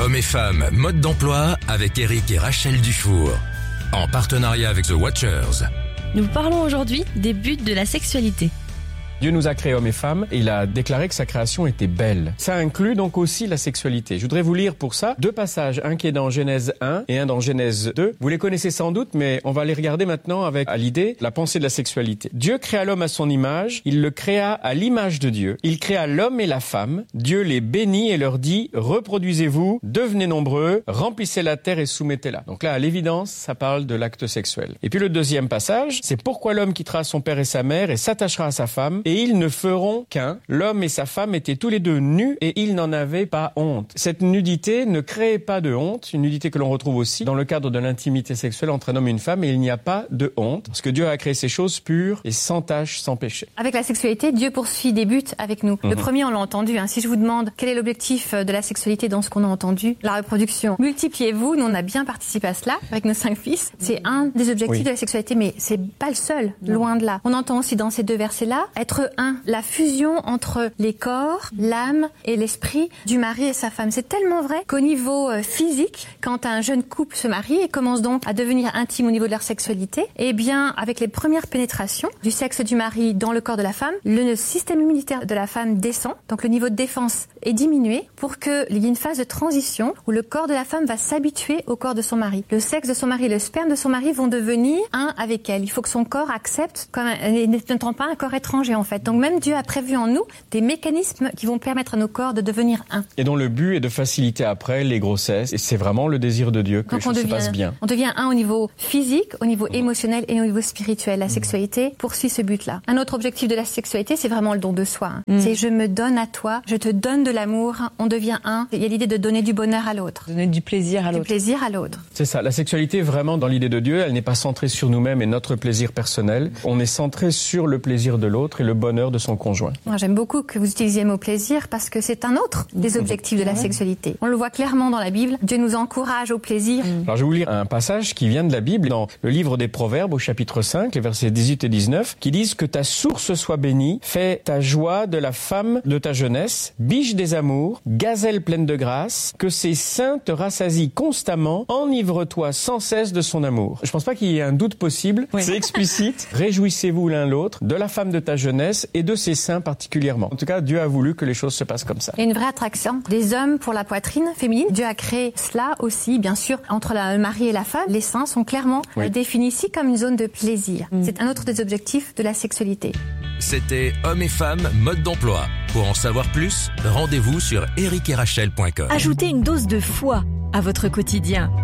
Hommes et femmes, mode d'emploi avec Eric et Rachel Dufour. En partenariat avec The Watchers. Nous parlons aujourd'hui des buts de la sexualité. Dieu nous a créés hommes et femmes et il a déclaré que sa création était belle. Ça inclut donc aussi la sexualité. Je voudrais vous lire pour ça 2 passages, un qui est dans Genèse 1 et un dans Genèse 2. Vous les connaissez sans doute, mais on va les regarder maintenant avec à l'idée la pensée de la sexualité. Dieu créa l'homme à son image, il le créa à l'image de Dieu. Il créa l'homme et la femme. Dieu les bénit et leur dit « Reproduisez-vous, devenez nombreux, remplissez la terre et soumettez-la ». Donc là, à l'évidence, ça parle de l'acte sexuel. Et puis le deuxième passage, c'est « Pourquoi l'homme quittera son père et sa mère et s'attachera à sa femme ?» Et ils ne feront qu'un. L'homme et sa femme étaient tous les deux nus et ils n'en avaient pas honte. Cette nudité ne crée pas de honte, une nudité que l'on retrouve aussi dans le cadre de l'intimité sexuelle entre un homme et une femme, et il n'y a pas de honte, parce que Dieu a créé ces choses pures et sans tache, sans péché. Avec la sexualité, Dieu poursuit des buts avec nous. Le premier, on l'a entendu. Si je vous demande quel est l'objectif de la sexualité dans ce qu'on a entendu, la reproduction. Multipliez-vous, nous on a bien participé à cela avec nos 5 fils. C'est un des objectifs de la sexualité, mais c'est pas le seul, loin de là. On entend aussi dans ces 2 versets-là, être un. La fusion entre les corps, l'âme et l'esprit du mari et sa femme. C'est tellement vrai qu'au niveau physique, quand un jeune couple se marie et commence donc à devenir intime au niveau de leur sexualité, eh bien, avec les premières pénétrations du sexe du mari dans le corps de la femme, le système immunitaire de la femme descend, donc le niveau de défense est diminué pour qu'il y ait une phase de transition où le corps de la femme va s'habituer au corps de son mari. Le sexe de son mari et le sperme de son mari vont devenir un avec elle. Il faut que son corps accepte, comme n'étant pas un corps étranger en fait. Donc même Dieu a prévu en nous des mécanismes qui vont permettre à nos corps de devenir un. Et dont le but est de faciliter après les grossesses. Et c'est vraiment le désir de Dieu que les choses se passent bien. On devient un au niveau physique, au niveau émotionnel et au niveau spirituel. La sexualité poursuit ce but-là. Un autre objectif de la sexualité, c'est vraiment le don de soi. C'est je me donne à toi, je te donne de l'amour, on devient un. Il y a l'idée de donner du bonheur à l'autre. Donner du plaisir à l'autre. Du plaisir à l'autre. C'est ça. La sexualité, vraiment, dans l'idée de Dieu, elle n'est pas centrée sur nous-mêmes et notre plaisir personnel. On est centré sur le plaisir de l'autre et le bonheur de son conjoint. Moi, j'aime beaucoup que vous utilisiez le mot plaisir parce que c'est un autre des objectifs de la sexualité. On le voit clairement dans la Bible. Dieu nous encourage au plaisir. Alors, je vais vous lire un passage qui vient de la Bible dans le livre des Proverbes au chapitre 5, les versets 18 et 19, qui disent que ta source soit bénie, fais ta joie de la femme de ta jeunesse, biche des amours, gazelle pleine de grâce, que ses seins te rassasient constamment, enivre-toi sans cesse de son amour. Je pense pas qu'il y ait un doute possible. Oui. C'est explicite. Réjouissez-vous l'un l'autre de la femme de ta jeunesse et de ses seins particulièrement. En tout cas, Dieu a voulu que les choses se passent comme ça. Il y a une vraie attraction des hommes pour la poitrine féminine. Dieu a créé cela aussi, bien sûr, entre le mari et la femme. Les seins sont clairement définis ici comme une zone de plaisir. C'est un autre des objectifs de la sexualité. C'était Hommes et femmes, mode d'emploi. Pour en savoir plus, rendez-vous sur ericerachel.com. Ajoutez une dose de foi à votre quotidien